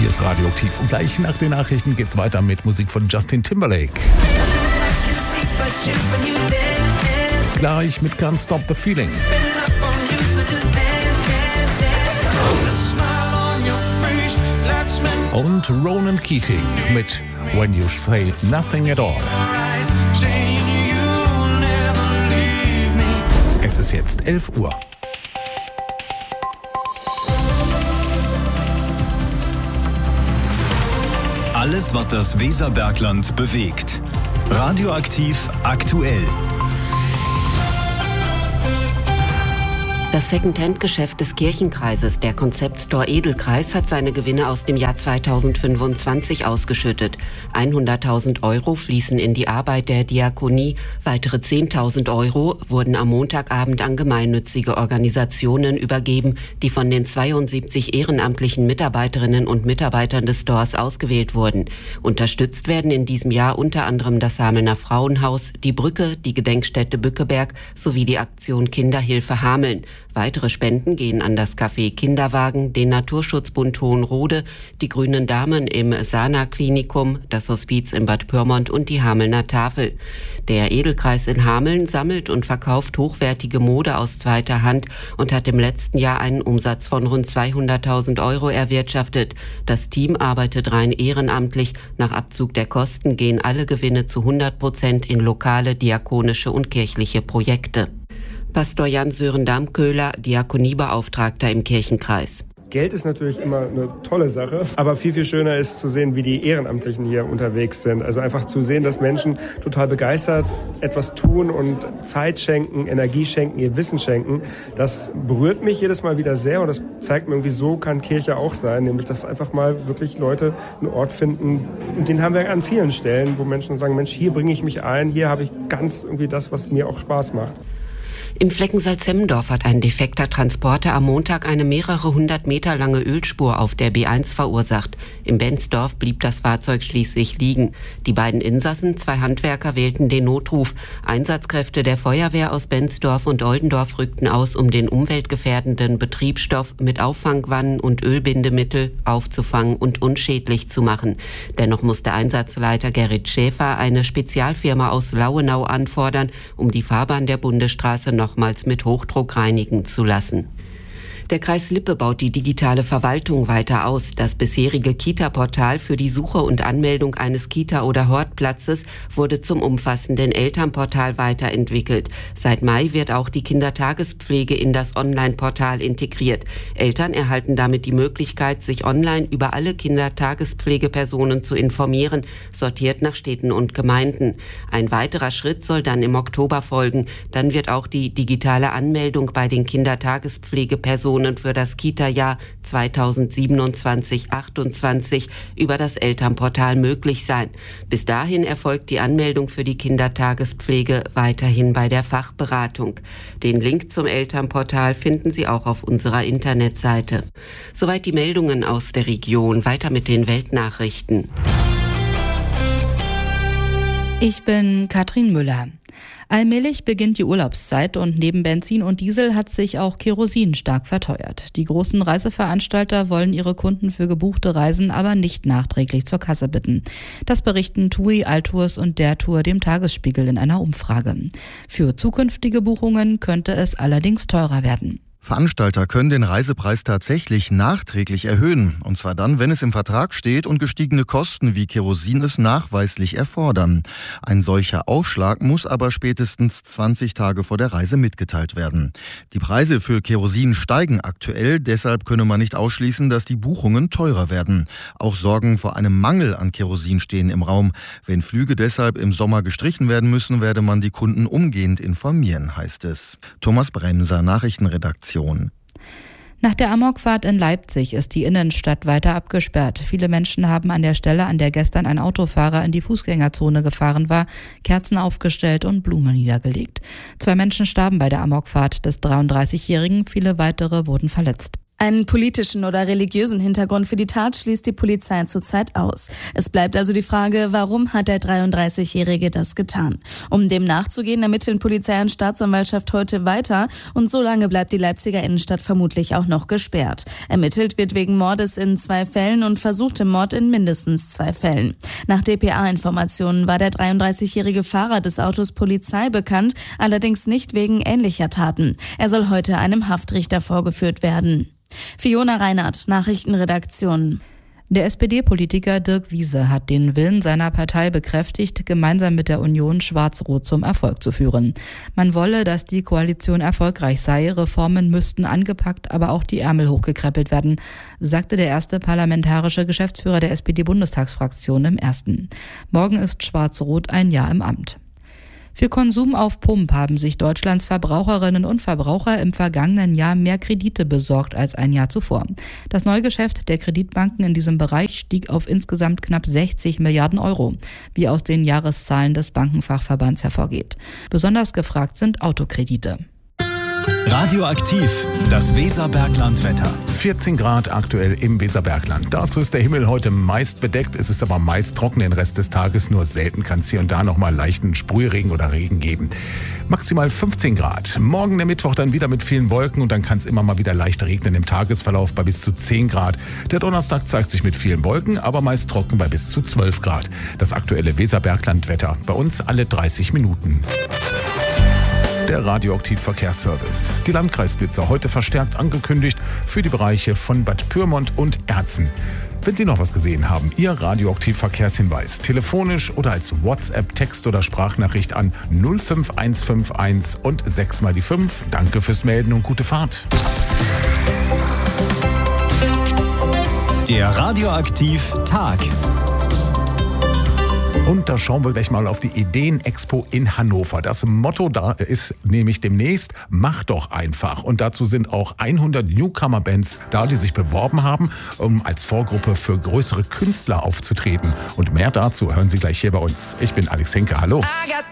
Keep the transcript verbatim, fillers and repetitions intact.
Hier ist Radioaktiv und gleich nach den Nachrichten geht's weiter mit Musik von Justin Timberlake. Gleich mit Can't Stop the Feeling. Und Ronan Keating mit When You Say Nothing at All. Es ist jetzt elf Uhr. Alles, was das Weserbergland bewegt. Radioaktiv aktuell. Das Second-Hand-Geschäft des Kirchenkreises, der Konzeptstore Edelkreis, hat seine Gewinne aus dem Jahr zweitausendfünfundzwanzig ausgeschüttet. hunderttausend Euro fließen in die Arbeit der Diakonie. Weitere zehntausend Euro wurden am Montagabend an gemeinnützige Organisationen übergeben, die von den zweiundsiebzig ehrenamtlichen Mitarbeiterinnen und Mitarbeitern des Stores ausgewählt wurden. Unterstützt werden in diesem Jahr unter anderem das Hamelner Frauenhaus, die Brücke, die Gedenkstätte Bückeberg sowie die Aktion Kinderhilfe Hameln. Weitere Spenden gehen an das Café Kinderwagen, den Naturschutzbund Hohenrode, die Grünen Damen im Sana-Klinikum, das Hospiz in Bad Pyrmont und die Hamelner Tafel. Der Edelkreis in Hameln sammelt und verkauft hochwertige Mode aus zweiter Hand und hat im letzten Jahr einen Umsatz von rund zweihunderttausend Euro erwirtschaftet. Das Team arbeitet rein ehrenamtlich. Nach Abzug der Kosten gehen alle Gewinne zu hundert Prozent in lokale, diakonische und kirchliche Projekte. Pastor Jan-Sören Damköhler, Diakoniebeauftragter im Kirchenkreis. Geld ist natürlich immer eine tolle Sache, aber viel, viel schöner ist zu sehen, wie die Ehrenamtlichen hier unterwegs sind. Also einfach zu sehen, dass Menschen total begeistert etwas tun und Zeit schenken, Energie schenken, ihr Wissen schenken. Das berührt mich jedes Mal wieder sehr und das zeigt mir irgendwie, so kann Kirche auch sein, nämlich dass einfach mal wirklich Leute einen Ort finden. Und den haben wir an vielen Stellen, wo Menschen sagen, Mensch, hier bringe ich mich ein, hier habe ich ganz irgendwie das, was mir auch Spaß macht. Im Fleckensalz-Semmendorf hat ein defekter Transporter am Montag eine mehrere hundert Meter lange Ölspur auf der B eins verursacht. Im Benzdorf blieb das Fahrzeug schließlich liegen. Die beiden Insassen, zwei Handwerker, wählten den Notruf. Einsatzkräfte der Feuerwehr aus Benzdorf und Oldendorf rückten aus, um den umweltgefährdenden Betriebsstoff mit Auffangwannen und Ölbindemittel aufzufangen und unschädlich zu machen. Dennoch musste Einsatzleiter Gerrit Schäfer eine Spezialfirma aus Lauenau anfordern, um die Fahrbahn der Bundesstraße nochmals mit Hochdruck reinigen zu lassen. Der Kreis Lippe baut die digitale Verwaltung weiter aus. Das bisherige Kita-Portal für die Suche und Anmeldung eines Kita- oder Hortplatzes wurde zum umfassenden Elternportal weiterentwickelt. Seit Mai wird auch die Kindertagespflege in das Online-Portal integriert. Eltern erhalten damit die Möglichkeit, sich online über alle Kindertagespflegepersonen zu informieren, sortiert nach Städten und Gemeinden. Ein weiterer Schritt soll dann im Oktober folgen. Dann wird auch die digitale Anmeldung bei den Kindertagespflegepersonen für das Kita-Jahr zweitausendsiebenundzwanzig achtundzwanzig über das Elternportal möglich sein. Bis dahin erfolgt die Anmeldung für die Kindertagespflege weiterhin bei der Fachberatung. Den Link zum Elternportal finden Sie auch auf unserer Internetseite. Soweit die Meldungen aus der Region. Weiter mit den Weltnachrichten. Ich bin Katrin Müller. Allmählich beginnt die Urlaubszeit und neben Benzin und Diesel hat sich auch Kerosin stark verteuert. Die großen Reiseveranstalter wollen ihre Kunden für gebuchte Reisen aber nicht nachträglich zur Kasse bitten. Das berichten TUI, Altours und der Tour dem Tagesspiegel in einer Umfrage. Für zukünftige Buchungen könnte es allerdings teurer werden. Veranstalter können den Reisepreis tatsächlich nachträglich erhöhen. Und zwar dann, wenn es im Vertrag steht und gestiegene Kosten wie Kerosin es nachweislich erfordern. Ein solcher Aufschlag muss aber spätestens zwanzig Tage vor der Reise mitgeteilt werden. Die Preise für Kerosin steigen aktuell, deshalb könne man nicht ausschließen, dass die Buchungen teurer werden. Auch Sorgen vor einem Mangel an Kerosin stehen im Raum. Wenn Flüge deshalb im Sommer gestrichen werden müssen, werde man die Kunden umgehend informieren, heißt es. Thomas Bremser, Nachrichtenredaktion. Nach der Amokfahrt in Leipzig ist die Innenstadt weiter abgesperrt. Viele Menschen haben an der Stelle, an der gestern ein Autofahrer in die Fußgängerzone gefahren war, Kerzen aufgestellt und Blumen niedergelegt. Zwei Menschen starben bei der Amokfahrt des dreiunddreißigjährigen, viele weitere wurden verletzt. Einen politischen oder religiösen Hintergrund für die Tat schließt die Polizei zurzeit aus. Es bleibt also die Frage, warum hat der dreiunddreißigjährige das getan? Um dem nachzugehen, ermitteln Polizei und Staatsanwaltschaft heute weiter und so lange bleibt die Leipziger Innenstadt vermutlich auch noch gesperrt. Ermittelt wird wegen Mordes in zwei Fällen und versuchtem Mord in mindestens zwei Fällen. Nach D P A-Informationen war der dreiunddreißigjährige Fahrer des Autos Polizei bekannt, allerdings nicht wegen ähnlicher Taten. Er soll heute einem Haftrichter vorgeführt werden. Fiona Reinhardt, Nachrichtenredaktion. Der S P D-Politiker Dirk Wiese hat den Willen seiner Partei bekräftigt, gemeinsam mit der Union Schwarz-Rot zum Erfolg zu führen. Man wolle, dass die Koalition erfolgreich sei, Reformen müssten angepackt, aber auch die Ärmel hochgekrempelt werden, sagte der erste parlamentarische Geschäftsführer der S P D-Bundestagsfraktion im Ersten. Morgen ist Schwarz-Rot ein Jahr im Amt. Für Konsum auf Pump haben sich Deutschlands Verbraucherinnen und Verbraucher im vergangenen Jahr mehr Kredite besorgt als ein Jahr zuvor. Das Neugeschäft der Kreditbanken in diesem Bereich stieg auf insgesamt knapp sechzig Milliarden Euro, wie aus den Jahreszahlen des Bankenfachverbands hervorgeht. Besonders gefragt sind Autokredite. Radioaktiv, das Weserbergland-Wetter. vierzehn Grad aktuell im Weserbergland. Dazu ist der Himmel heute meist bedeckt. Es ist aber meist trocken den Rest des Tages. Nur selten kann es hier und da nochmal leichten Sprühregen oder Regen geben. Maximal fünfzehn Grad. Morgen der Mittwoch dann wieder mit vielen Wolken und dann kann es immer mal wieder leicht regnen im Tagesverlauf bei bis zu zehn Grad. Der Donnerstag zeigt sich mit vielen Wolken, aber meist trocken bei bis zu zwölf Grad. Das aktuelle Weserbergland-Wetter. Bei uns alle dreißig Minuten. Der Radioaktiv-Verkehrsservice. Die Landkreisblitzer heute verstärkt angekündigt für die Bereiche von Bad Pyrmont und Erzen. Wenn Sie noch was gesehen haben, Ihr Radioaktiv-Verkehrshinweis telefonisch oder als WhatsApp, Text- oder Sprachnachricht an null fünf eins fünf eins und sechs mal die fünf. Danke fürs Melden und gute Fahrt. Der Radioaktiv-Tag. Und da schauen wir gleich mal auf die Ideen-Expo in Hannover. Das Motto da ist nämlich demnächst, mach doch einfach. Und dazu sind auch hundert Newcomer-Bands da, die sich beworben haben, um als Vorgruppe für größere Künstler aufzutreten. Und mehr dazu hören Sie gleich hier bei uns. Ich bin Alex Henke, hallo.